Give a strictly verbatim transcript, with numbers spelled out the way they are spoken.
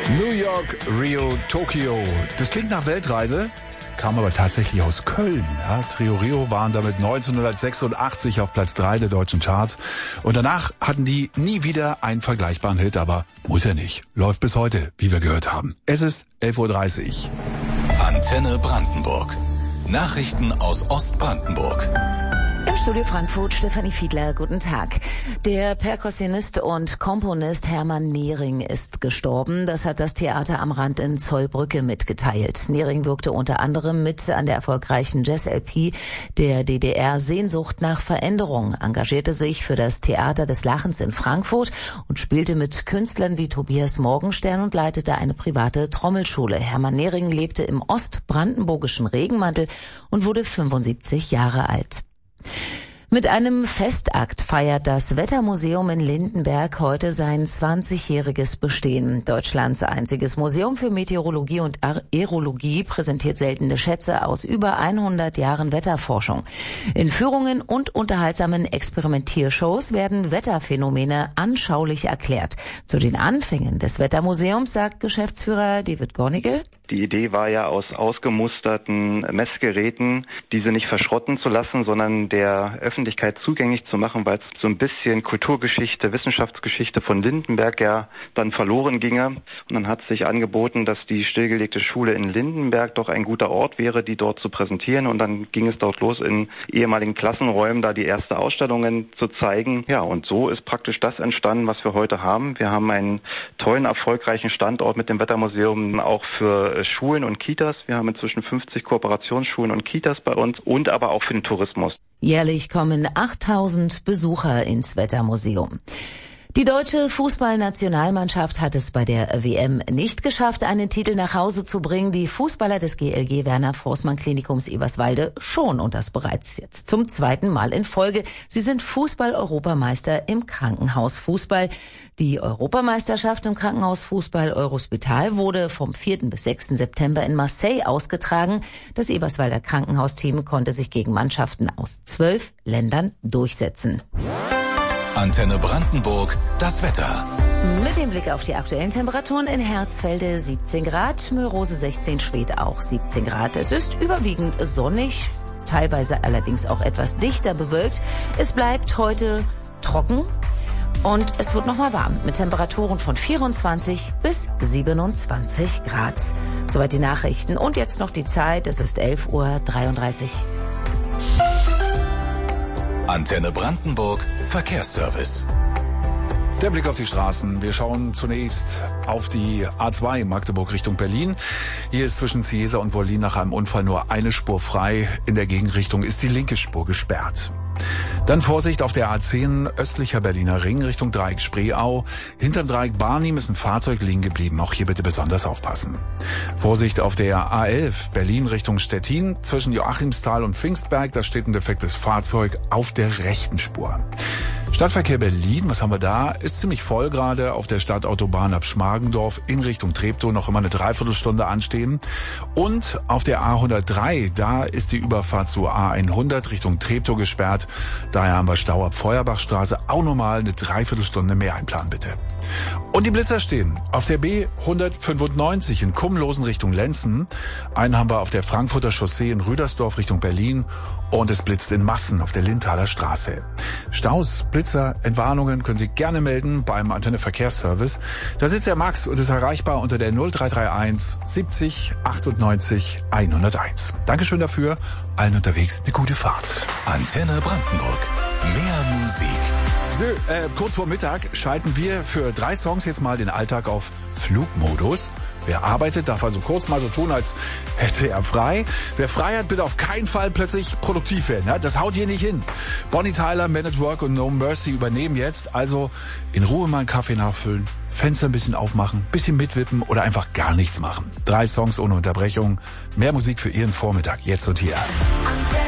New York, Rio, Tokio. Das klingt nach Weltreise, kam aber tatsächlich aus Köln. Ja, Trio Rio waren damit neunzehnhundertsechsundachtzig auf Platz drei der deutschen Charts. Und danach hatten die nie wieder einen vergleichbaren Hit, aber muss ja nicht. Läuft bis heute, wie wir gehört haben. Es ist elf Uhr dreißig. Antenne Brandenburg. Nachrichten aus Ostbrandenburg. Im Studio Frankfurt, Stefanie Fiedler, guten Tag. Der Perkussionist und Komponist Hermann Nehring ist gestorben. Das hat das Theater am Rand in Zollbrücke mitgeteilt. Nehring wirkte unter anderem mit an der erfolgreichen Jazz-L P der D D R Sehnsucht nach Veränderung, engagierte sich für das Theater des Lachens in Frankfurt und spielte mit Künstlern wie Tobias Morgenstern und leitete eine private Trommelschule. Hermann Nehring lebte im ostbrandenburgischen Regenmantel und wurde fünfundsiebzig Jahre alt. Mit einem Festakt feiert das Wettermuseum in Lindenberg heute sein zwanzigjähriges Bestehen. Deutschlands einziges Museum für Meteorologie und Aerologie präsentiert seltene Schätze aus über hundert Jahren Wetterforschung. In Führungen und unterhaltsamen Experimentiershows werden Wetterphänomene anschaulich erklärt. Zu den Anfängen des Wettermuseums sagt Geschäftsführer David Gornigel: Die Idee war ja, aus ausgemusterten Messgeräten diese nicht verschrotten zu lassen, sondern der Öffentlichkeit zugänglich zu machen, weil es so ein bisschen Kulturgeschichte, Wissenschaftsgeschichte von Lindenberg ja dann verloren ginge. Und dann hat sich angeboten, dass die stillgelegte Schule in Lindenberg doch ein guter Ort wäre, die dort zu präsentieren. Und dann ging es dort los, in ehemaligen Klassenräumen da die erste Ausstellungen zu zeigen. Ja, und so ist praktisch das entstanden, was wir heute haben. Wir haben einen tollen, erfolgreichen Standort mit dem Wettermuseum auch für Schulen und Kitas. Wir haben inzwischen fünfzig Kooperationsschulen und Kitas bei uns und aber auch für den Tourismus. Jährlich kommen achttausend Besucher ins Wettermuseum. Die deutsche Fußballnationalmannschaft hat es bei der W M nicht geschafft, einen Titel nach Hause zu bringen. Die Fußballer des G L G Werner Forssmann Klinikums Eberswalde schon, und das bereits jetzt zum zweiten Mal in Folge. Sie sind Fußball-Europameister im Krankenhausfußball. Die Europameisterschaft im Krankenhausfußball Eurospital wurde vom vierten bis sechsten September in Marseille ausgetragen. Das Eberswalder Krankenhausteam konnte sich gegen Mannschaften aus zwölf Ländern durchsetzen. Antenne Brandenburg, das Wetter. Mit dem Blick auf die aktuellen Temperaturen: in Herzfelde siebzehn Grad, Müllrose sechzehn, Schwedt auch siebzehn Grad. Es ist überwiegend sonnig, teilweise allerdings auch etwas dichter bewölkt. Es bleibt heute trocken und es wird nochmal warm mit Temperaturen von vierundzwanzig bis siebenundzwanzig Grad. Soweit die Nachrichten. Und jetzt noch die Zeit, es ist elf Uhr dreiunddreißig. Antenne Brandenburg, Verkehrsservice. Der Blick auf die Straßen. Wir schauen zunächst auf die A zwei Magdeburg Richtung Berlin. Hier ist zwischen Ciesa und Wollin nach einem Unfall nur eine Spur frei. In der Gegenrichtung ist die linke Spur gesperrt. Dann Vorsicht auf der A zehn östlicher Berliner Ring Richtung Dreieck Spreeau. Hinterm Dreieck Barnim ist ein Fahrzeug liegen geblieben. Auch hier bitte besonders aufpassen. Vorsicht auf der A elf Berlin Richtung Stettin zwischen Joachimsthal und Pfingstberg. Da steht ein defektes Fahrzeug auf der rechten Spur. Stadtverkehr Berlin, was haben wir da? Ist ziemlich voll gerade auf der Stadtautobahn ab Schmargendorf in Richtung Treptow, noch immer eine Dreiviertelstunde anstehen. Und auf der A hundertdrei, da ist die Überfahrt zur A hundert Richtung Treptow gesperrt. Daher haben wir Stau ab Feuerbachstraße, auch nochmal eine Dreiviertelstunde mehr einplanen bitte. Und die Blitzer stehen auf der B hundertfünfundneunzig in Kumlosen Richtung Lenzen. Einen haben wir auf der Frankfurter Chaussee in Rüdersdorf Richtung Berlin. Und es blitzt in Massen auf der Lindthaler Straße. Staus, Blitzer, Entwarnungen können Sie gerne melden beim Antenne Verkehrsservice. Da sitzt der Max und ist erreichbar unter der null drei drei eins siebzig achtundneunzig hunderteins. Dankeschön dafür. Allen unterwegs eine gute Fahrt. Antenne Brandenburg. Mehr Musik. So, äh, kurz vor Mittag schalten wir für drei Songs jetzt mal den Alltag auf Flugmodus. Wer arbeitet, darf also kurz mal so tun, als hätte er frei. Wer frei hat, bitte auf keinen Fall plötzlich produktiv werden. Ja? Das haut hier nicht hin. Bonnie Tyler, Man at Work und No Mercy übernehmen jetzt. Also in Ruhe mal einen Kaffee nachfüllen, Fenster ein bisschen aufmachen, bisschen mitwippen oder einfach gar nichts machen. Drei Songs ohne Unterbrechung. Mehr Musik für Ihren Vormittag. Jetzt und hier.